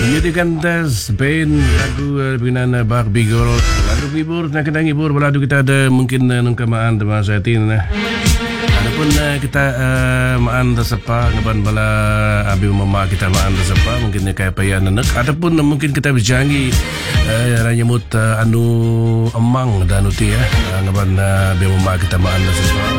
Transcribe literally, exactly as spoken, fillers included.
Jadi kan tes band lagu uh, bikinan uh, Barbie Girl. Lagu hibur, nak kena hibur baladu kita ada mungkin uh, nungkamaan teman saya tin. Uh. Adapun uh, kita uh, maan tersepa ngaban bala abi mama kita maan tersepa mungkin uh, kayak payah nenek. Adapun uh, mungkin kita berjanji uh, nyemut uh, anu emang dan uti ya uh, ngaban uh, abi mama kita maan tersepa.